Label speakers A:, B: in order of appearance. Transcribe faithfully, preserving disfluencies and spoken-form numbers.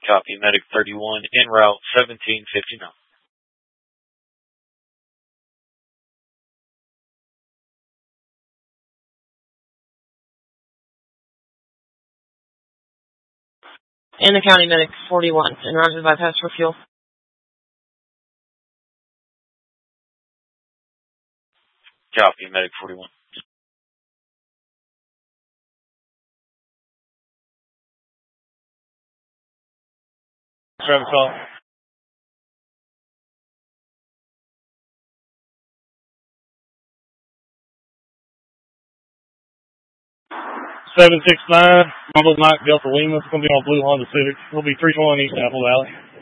A: Copy, Medic thirty-one, en route seventeen fifty-nine.
B: In the County Medic forty-one, en route to the bypass for fuel.
A: Copy, Medic forty-one.
C: Travis call. seven six nine, Bravo Mike Delta Lima. It's going to be on Blue Honda Civic. It'll be three twenty East Apple Valley.